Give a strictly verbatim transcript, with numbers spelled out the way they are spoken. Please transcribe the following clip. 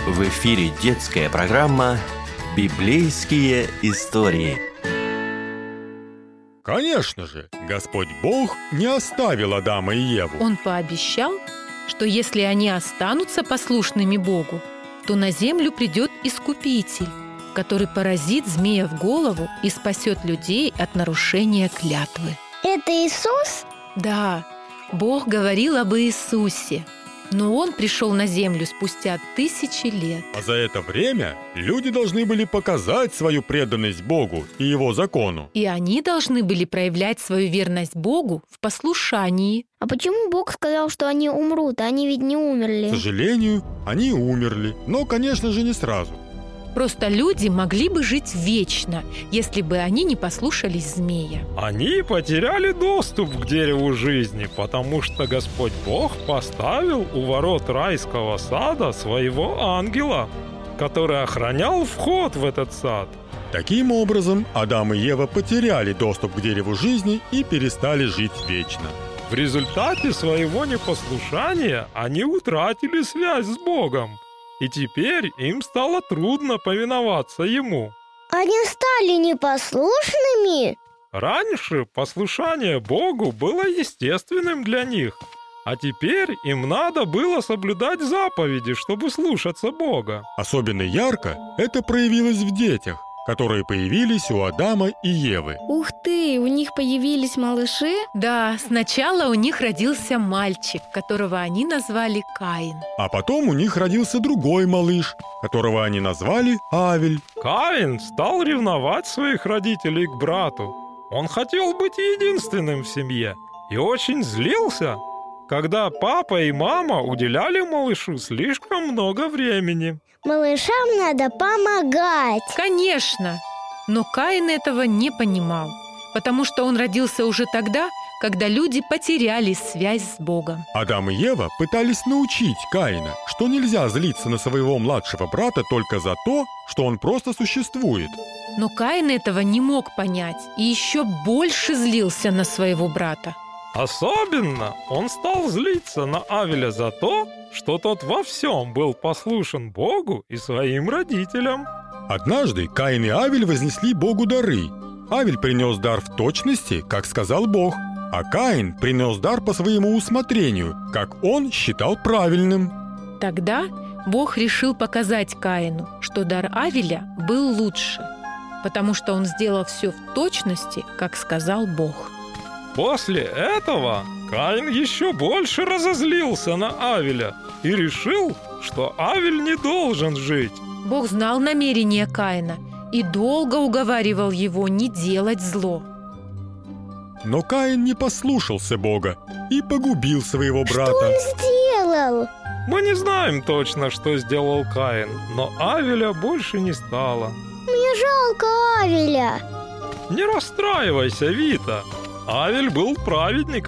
В эфире детская программа «Библейские истории». Конечно же, Господь Бог не оставил Адама и Еву. Он пообещал, что если они останутся послушными Богу, то на землю придет Искупитель, который поразит змея в голову и спасет людей от нарушения клятвы. Это Иисус? Да, Бог говорил об Иисусе, но Он пришел на землю спустя тысячи лет. А за это время люди должны были показать свою преданность Богу и Его закону. И они должны были проявлять свою верность Богу в послушании. А почему Бог сказал, что они умрут? Они ведь не умерли. К сожалению, они умерли, но, конечно же, не сразу. Просто люди могли бы жить вечно, если бы они не послушались змея. Они потеряли доступ к дереву жизни, потому что Господь Бог поставил у ворот райского сада своего ангела, который охранял вход в этот сад. Таким образом, Адам и Ева потеряли доступ к дереву жизни и перестали жить вечно. В результате своего непослушания они утратили связь с Богом. И теперь им стало трудно повиноваться Ему. Они стали непослушными? Раньше послушание Богу было естественным для них, а теперь им надо было соблюдать заповеди, чтобы слушаться Бога. Особенно ярко это проявилось в детях, которые появились у Адама и Евы. Ух ты, у них появились малыши? Да, сначала у них родился мальчик, которого они назвали Каин. А потом у них родился другой малыш, которого они назвали Авель. Каин стал ревновать своих родителей к брату. Он хотел быть единственным в семье и очень злился, когда папа и мама уделяли малышу слишком много времени. Малышам надо помогать. Конечно, но Каин этого не понимал, потому что он родился уже тогда, когда люди потеряли связь с Богом. Адам и Ева пытались научить Каина, что нельзя злиться на своего младшего брата только за то, что он просто существует. Но Каин этого не мог понять и еще больше злился на своего брата. Особенно он стал злиться на Авеля за то, что тот во всем был послушен Богу и своим родителям. Однажды Каин и Авель вознесли Богу дары. Авель принес дар в точности, как сказал Бог, а Каин принес дар по своему усмотрению, как он считал правильным. Тогда Бог решил показать Каину, что дар Авеля был лучше, потому что он сделал все в точности, как сказал Бог. После этого Каин еще больше разозлился на Авеля и решил, что Авель не должен жить. Бог знал намерения Каина и долго уговаривал его не делать зло. Но Каин не послушался Бога и погубил своего брата. Что он сделал? Мы не знаем точно, что сделал Каин, но Авеля больше не стало. Мне жалко Авеля. Не расстраивайся, Вита. Авель был праведником.